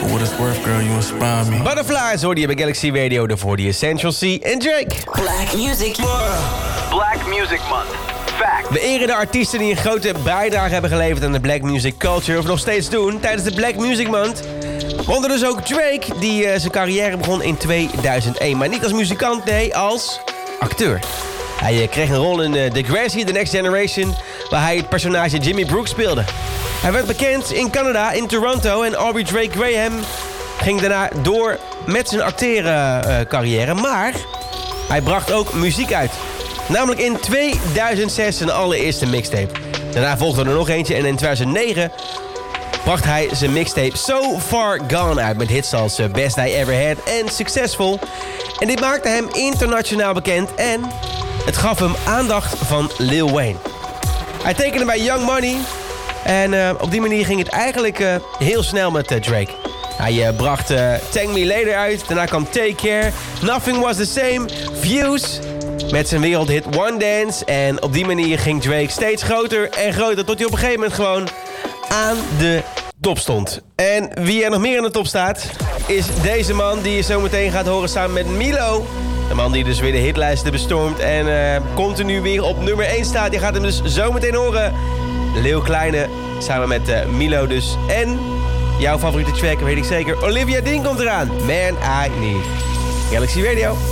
For what it's worth, girl, you inspire me. Butterflies hoorde je bij Galaxy Radio, daarvoor die Essential C en Drake. Black Music. Black Music Month. Fact. We eren de artiesten die een grote bijdrage hebben geleverd aan de black music culture, of nog steeds doen, tijdens de Black Music Month. Waaronder dus ook Drake, die zijn carrière begon in 2001. Maar niet als muzikant, nee, als acteur. Hij kreeg een rol in Degrassi, The Next Generation, waar hij het personage Jimmy Brooks speelde. Hij werd bekend in Canada, in Toronto, en Aubrey Drake Graham ging daarna door met zijn acterencarrière. Maar hij bracht ook muziek uit. Namelijk in 2006 zijn allereerste mixtape. Daarna volgde er nog eentje en in 2009 bracht hij zijn mixtape So Far Gone uit met hits als Best I Ever Had en Successful. En dit maakte hem internationaal bekend en het gaf hem aandacht van Lil Wayne. Hij tekende bij Young Money en op die manier ging het eigenlijk heel snel met Drake. Hij bracht Thank Me Later uit, daarna kwam Take Care, Nothing Was The Same, Views met zijn wereldhit One Dance. En op die manier ging Drake steeds groter en groter tot hij op een gegeven moment gewoon aan de top stond. En wie er nog meer aan de top staat is deze man die je zo meteen gaat horen samen met Milo. De man die dus weer de hitlijsten bestormt en continu weer op nummer 1 staat. Je gaat hem dus zo meteen horen. Lil Kleine samen met Milo dus. En jouw favoriete track, weet ik zeker. Olivia Dean komt eraan. Man I Need. Galaxy Radio.